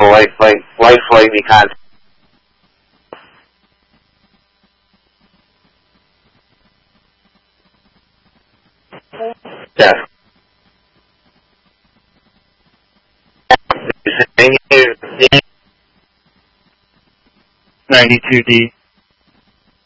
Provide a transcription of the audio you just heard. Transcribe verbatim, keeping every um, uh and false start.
life like life flight me contact. Yes. ninety-two D.